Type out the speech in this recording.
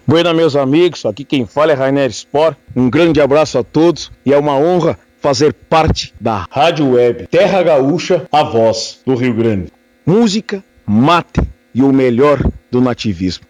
Buena, meus amigos, aqui quem fala é Rainer Sport. Um grande abraço a todos e é uma honra fazer parte da Rádio Web Terra Gaúcha, a voz do Rio Grande. Música, mate e o melhor do nativismo.